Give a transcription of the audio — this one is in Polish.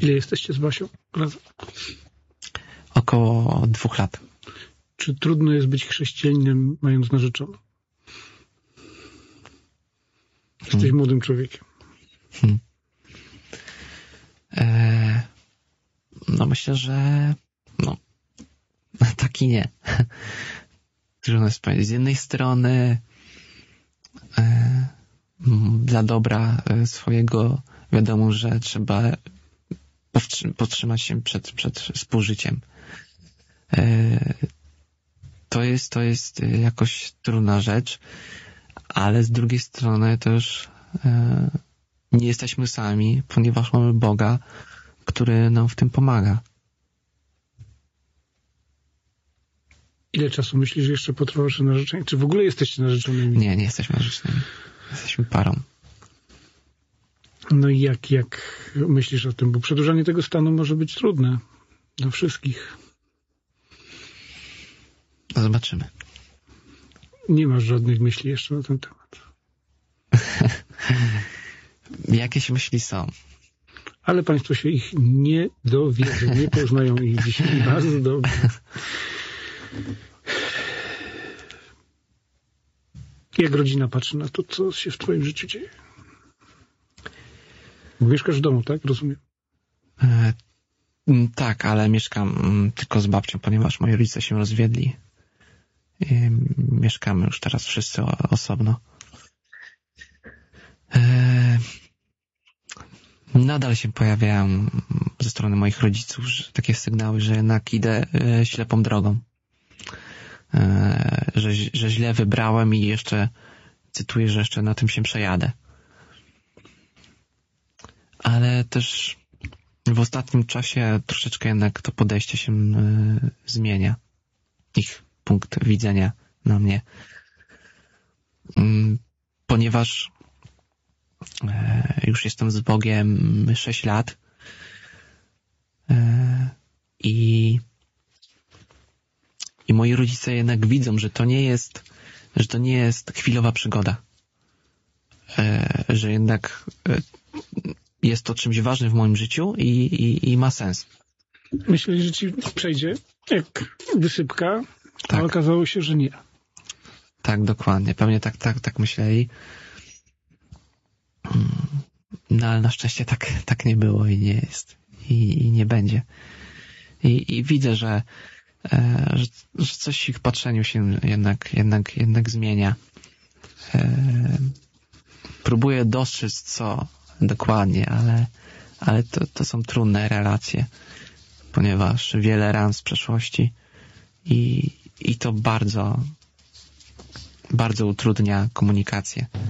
Ile jesteście z Basią razem? Około 2 lat. Czy trudno jest być chrześcijaninem, mając narzeczoną? Jesteś młodym człowiekiem. No myślę, że tak i nie. Trudno jest powiedzieć. Z jednej strony dla dobra swojego wiadomo, że trzeba powstrzymać się przed współżyciem. To jest jakoś trudna rzecz, ale z drugiej strony też nie jesteśmy sami, ponieważ mamy Boga, który nam w tym pomaga. Ile czasu myślisz, że jeszcze potrwa wasze narzeczenie? Czy w ogóle jesteście narzeczonymi? Nie jesteśmy narzeczonymi. Jesteśmy parą. No i jak myślisz o tym? Bo przedłużanie tego stanu może być trudne dla wszystkich. Zobaczymy. Nie masz żadnych myśli jeszcze na ten temat. Jakieś myśli są. Ale państwo się ich nie dowiedzą, nie poznają ich dzisiaj bardzo dobrze. Jak rodzina patrzy na to, co się w twoim życiu dzieje? Mieszkasz w domu, tak? Rozumiem. Tak, ale mieszkam tylko z babcią, ponieważ moi rodzice się rozwiedli. Mieszkamy już teraz wszyscy osobno. Nadal się pojawiają ze strony moich rodziców takie sygnały, że jednak idę ślepą drogą. Że źle wybrałem i jeszcze, cytuję, że jeszcze na tym się przejadę. Ale też w ostatnim czasie troszeczkę jednak to podejście się zmienia. Ich punkt widzenia na mnie. Ponieważ już jestem z Bogiem 6 lat i moi rodzice jednak widzą, że to nie jest chwilowa przygoda. Że jednak jest to czymś ważnym w moim życiu i ma sens. Myśleli, że ci przejdzie jak wysypka, tak. A okazało się, że nie. Tak, dokładnie. Pewnie tak myśleli. No ale na szczęście tak nie było i nie jest. I nie będzie. I widzę, że coś w ich patrzeniu się jednak zmienia. Próbuję dostrzec co dokładnie, ale to są trudne relacje, ponieważ wiele ran z przeszłości i to bardzo, bardzo utrudnia komunikację.